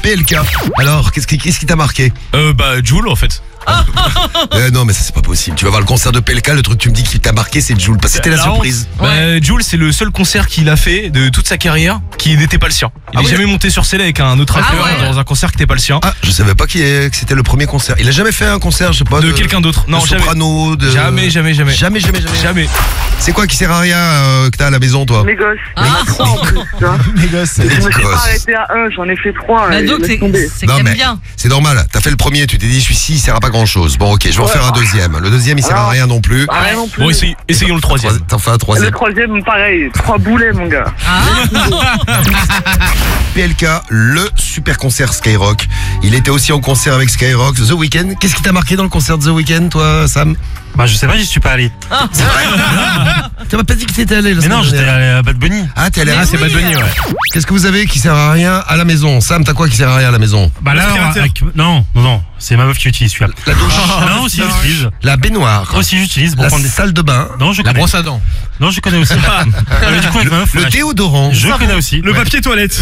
PLK. Alors, qu'est-ce qui t'a marqué? Jul en fait. Non mais ça c'est pas possible. Tu vas voir le concert de PLK, le truc que tu me dis qui t'a marqué c'est Jul. Parce que c'était la surprise. Jul c'est le seul concert qu'il a fait de toute sa carrière qui n'était pas le sien. Il n'est jamais monté sur scène avec un autre rappeur dans un concert qui n'était pas le sien. Ah, je savais pas que c'était le premier concert. Il a jamais fait un concert, je sais pas. De quelqu'un d'autre. Non, jamais. Soprano, Jamais. Jamais. C'est quoi qui sert à rien que t'as à la maison toi? Mes gosses. Mes gosses. Je me suis pas arrêté à un, j'en ai fait 3. Bah donc c'est quand même bien. C'est normal, t'as fait le premier, tu t'es dit celui-ci il sert à pas grand chose. Bon ok, je vais en faire un deuxième. Le deuxième il sert à rien non plus. Rien non plus. Bon, essayons le troisième. T'en fais un troisième. Le troisième, pareil, 3 boulets, mon gars. PLK, le super concert Skyrock. Il était aussi en concert avec Skyrock, The Weeknd. Qu'est-ce qui t'a marqué dans le concert de The Weeknd, toi, Sam? Bah je sais pas, j'y suis pas allé. C'est vrai? Tu m'as pas dit que t'étais allé Mais non, j'étais allé à Bad Bunny. Ah, t'es allé à c'est Bad Bunny, ouais. Qu'est-ce que vous avez qui sert à rien à la maison? Sam, t'as quoi qui sert à rien à la maison? Bah là, non, c'est ma meuf qui utilise celui-là. La douche. Non, aussi j'utilise. La baignoire. Aussi j'utilise pour La prendre des salle de bain. Non, je connais. La brosse à dents. Non, je connais aussi. Mais du coup, avec ma meuf, Le déodorant. je connais aussi. Le papier toilette.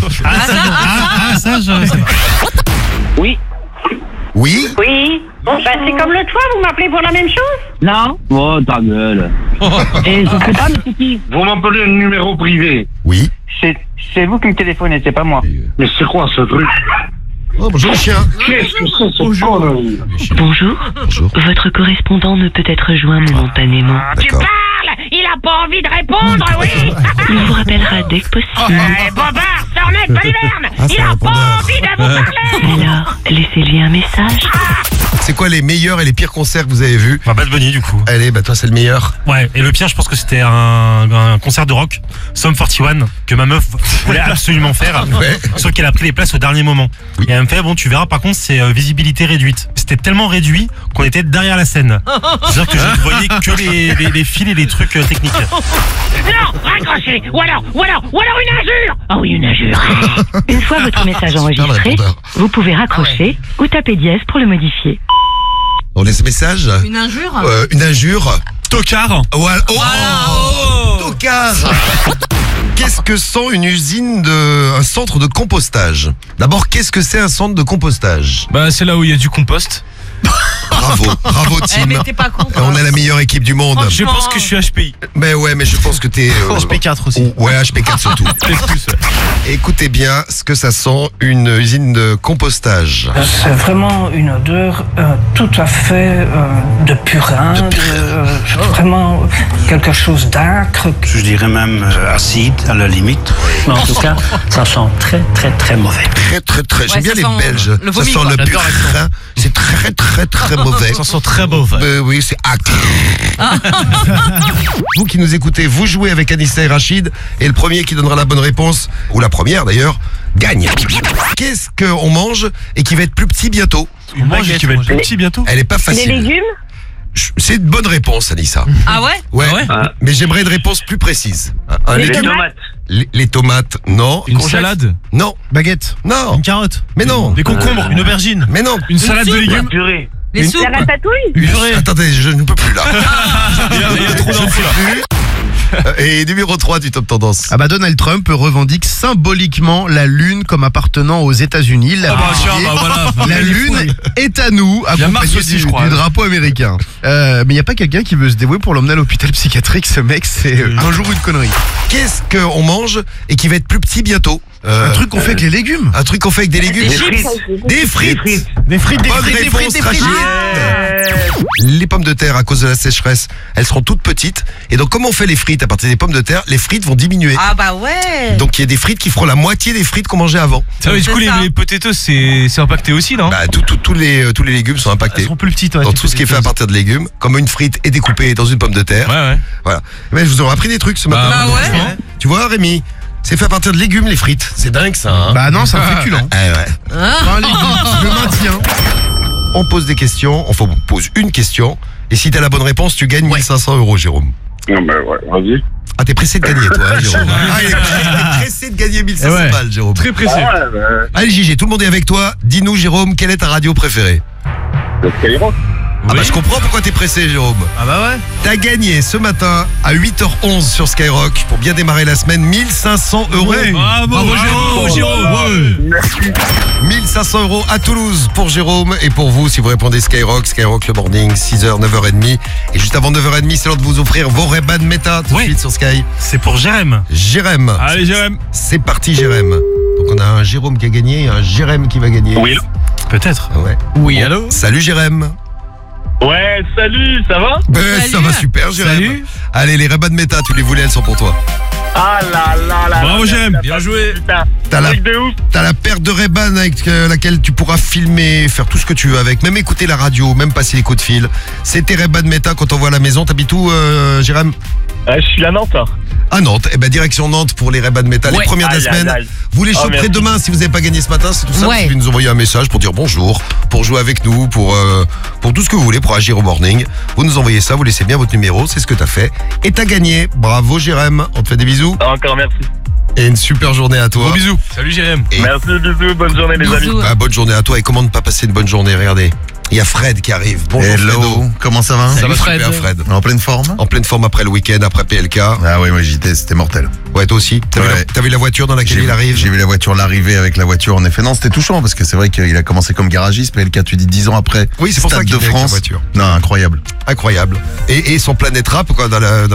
Ça, je... Oui. Oui. Bon, bah c'est comme le toit, vous m'appelez pour la même chose? Non. Oh, ta gueule. Et je sais pas, mais c'est qui? Vous m'appelez un numéro privé. Oui. C'est vous qui me téléphonez, c'est pas moi. Mais c'est quoi ce truc? Oh, bonjour, chien. Qu'est-ce que c'est ce connerie? Bonjour. Bonjour. Votre correspondant ne peut être joint momentanément. Tu D'accord. parles! Il a pas envie de répondre, oui! Il vous rappellera dès que possible. Bobard, Sornette, Baliverne! Ah, c'est Il un a pas répondeur. envie de vous parler! Alors, laissez-lui un message. C'est quoi les meilleurs et les pires concerts que vous avez vus? Enfin, Bad Bunny, du coup. Allez, bah toi c'est le meilleur. Ouais, et le pire, je pense que c'était un concert de rock, Sum 41, que ma meuf voulait absolument faire. Ouais. Sauf qu'elle a pris les places au dernier moment. Oui. Et elle me fait, bon, tu verras, par contre, c'est visibilité réduite. C'était tellement réduit qu'on était derrière la scène. C'est-à-dire que je ne voyais que les fils et les trucs techniques. Non, raccrochez! Ou alors une injure! Ah oui, une injure! Une fois votre message Super le enregistré, répondeur. vous pouvez raccrocher ou taper dièse pour le modifier. On laisse message. Une injure? Une injure. Tocard. Voilà. Tocard. Qu'est-ce que sent une usine un centre de compostage? D'abord, qu'est-ce que c'est un centre de compostage? Bah c'est là où il y a du compost. Bravo Tim. Mais t'es pas con. On est la meilleure équipe du monde. Je pense que je suis HPI. Mais ouais, mais je pense que t'es... HP4 aussi. Ouais, HP4 surtout. Peut-être plus, ouais. Écoutez bien ce que ça sent, une usine de compostage. C'est vraiment une odeur tout à fait de purin, vraiment quelque chose d'âcre. Je dirais même acide, à la limite. Mais en tout cas, ça sent très, très, très mauvais. Très. J'aime bien ça les sent Belges. le Ça vomi, sent quoi. le J'adore purin. C'est très mauvais. Ça sent très mauvais. Oui, c'est acre. Vous qui nous écoutez, vous jouez avec Anissa et Rachid, et le premier qui donnera la bonne réponse, ou la première d'ailleurs, gagne. Qu'est-ce qu'on mange et qui va être plus petit bientôt? Une baguette qui va être plus petit bientôt. Elle est pas facile. Les légumes? C'est une bonne réponse, Anissa. Ah ouais? Ouais, Ah ouais mais j'aimerais une réponse plus précise. Un Les légume. tomates? Les tomates, non. Une salade. Non. Baguette. Non. Carotte. Mais non. Des concombres. Une aubergine. Mais non. Une salade de soupe. légumes. Purée. Les soupes? La ratatouille? Purée. Attendez, je ne peux plus là. Il y a trop d'infos là. Et numéro 3 du top tendance. Ah bah Donald Trump revendique symboliquement la Lune comme appartenant aux États-Unis. La Lune est à nous, Il y a Mars accompagnée aussi, je crois. du drapeau américain. Mais il n'y a pas quelqu'un qui veut se dévouer pour l'emmener à l'hôpital psychiatrique. Ce mec, c'est un jour une connerie. Qu'est-ce qu'on mange et qui va être plus petit bientôt? Un truc qu'on fait avec les légumes. Un truc qu'on fait avec des légumes. Des frites? Des frites. Des frites, Bonne réponse, Rachid. Les pommes de terre, à cause de la sécheresse, elles seront toutes petites. Et donc, comment on fait les frites à partir des pommes de terre? Les frites vont diminuer. Ah bah ouais. Donc, il y a des frites qui feront la moitié des frites qu'on mangeait avant. Ça, du coup, C'est ça. les potatoes, c'est impacté aussi, non? Bah, tous les légumes sont impactés. Elles seront plus petites. Ouais, Dans tout ce qui est fait à partir de légumes, comme une frite est découpée dans une pomme de terre. Ouais. Voilà. Mais je vous aurais appris des trucs ce matin. Bah ouais. Tu vois, Rémi, c'est fait à partir de légumes, les frites. C'est dingue, ça. Hein. Bah non, c'est un féculent. Ouais. Enfin, légumes, je le maintiens. On pose des questions, on pose une question. Et si t'as la bonne réponse, tu gagnes 1500 €, Jérôme. Non, mais ouais, vas-y. Ah, t'es pressé de gagner, toi, hein, Jérôme. Il est pressé de gagner 1500 balles, Jérôme. Très pressé. Allez, Gigi, tout le monde est avec toi. Dis-nous, Jérôme, quelle est ta radio préférée? Le Skyrock. Ah bah je comprends pourquoi t'es pressé, Jérôme. Ah bah ouais. T'as gagné ce matin à 8h11 sur Skyrock pour bien démarrer la semaine 1500 €. Bravo, Jérôme. Merci. 500 € à Toulouse pour Jérôme et pour vous si vous répondez Skyrock le morning, 6h, 9h30. Et juste avant 9h30, c'est l'heure de vous offrir vos Ray-Ban Meta tout de suite sur Sky. C'est pour Jérém. Jérém. Allez, Jérém. C'est parti, Jérém. Donc on a un Jérôme qui a gagné et un Jérém qui va gagner. Oui, Peut-être. Ouais. Oui, Bon. allô. Salut Jérém. ouais, salut, ça va? Ça va super Jérém. Salut. Allez, les Ray-Ban Meta, tu les voulais, elles sont pour toi. Ah là là là. Bravo, là, Jérém. la Bien passe, joué. Putain, T'as la- truc de ouf. T'as la paire de Ray-Ban avec laquelle tu pourras filmer, faire tout ce que tu veux avec, même écouter la radio, même passer les coups de fil. C'est tes Ray-Ban Meta quand on voit à la maison. T'habites où, Jérém? Je suis à Nantes. À Nantes. Eh ben direction Nantes pour les Ray-Ban Meta, les Ouais. premières de la Aïe, semaine. aïe, aïe. Vous les Oh, choperez merci. demain si vous n'avez pas gagné ce matin. C'est tout ça. Ouais. Vous nous envoyer un message pour dire bonjour, pour jouer avec nous, pour tout ce que vous voulez, pour agir au morning. Vous nous envoyez ça, vous laissez bien votre numéro, c'est ce que t'as fait. Et t'as gagné. Bravo Jérém. On te fait des bisous. Encore merci. Et une super journée à toi. Gros bisous. Salut, Jérém. Et- Merci, bisous, bonne journée les amis. Bisous. Ah, bonne journée à toi. Et comment ne pas passer une bonne journée? Regardez. Il y a Fred qui arrive. Bonjour Fredo. Hello, comment ça va? Ça va, super, Fred. Fred. En pleine forme? En pleine forme après le week-end, après PLK. Ah oui, moi c'était mortel. Ouais, toi aussi. T'as Ouais. vu la voiture dans laquelle il arrive? J'ai vu la voiture l'arrivée avec la voiture. En effet, non, c'était touchant parce que c'est vrai qu'il a commencé comme garagiste. PLK, tu dis 10 ans après. Oui, c'est pour ça Stade qu'il de venait avec la France. voiture. Non, incroyable. Incroyable. Et son Planète Rap, quoi, dans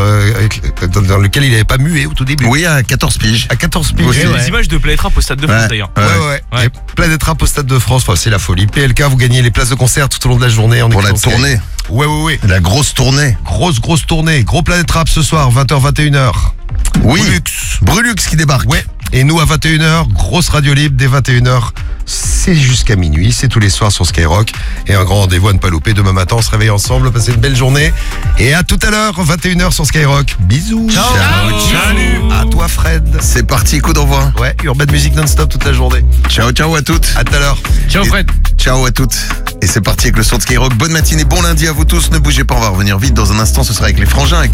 lequel il n'avait pas mué au tout début. Oui, à 14 piges. À 14 piges. Oui, J'ai ouais. des images de Planète Rap au Stade de France Ouais. d'ailleurs. Ouais. Ouais. Et Planète Rap au Stade de France, enfin, c'est la folie. PLK, vous gagnez les places de concert tout au long de la journée. En Pour la écoutant Sky. tournée. Ouais. La grosse tournée. Grosse tournée. Gros Planète Rap ce soir, 20h, 21h. Oui. Brulux. Brulux qui débarque. Ouais. Et nous, à 21h, grosse radio libre, dès 21h, c'est jusqu'à minuit, c'est tous les soirs sur Skyrock. Et un grand rendez-vous à ne pas louper. Demain matin, on se réveille ensemble, passer une belle journée. Et à tout à l'heure, 21h sur Skyrock. Bisous. Ciao. Salut. À toi, Fred. C'est parti, coup d'envoi. Ouais, Urban Music non-stop toute la journée. Ciao à toutes. À tout à l'heure. Ciao, Fred. Ciao à toutes. Et c'est parti avec le son de Skyrock. Bonne matinée, bon lundi à vous tous. Ne bougez pas, on va revenir vite. Dans un instant, ce sera avec les frangins. Écoute.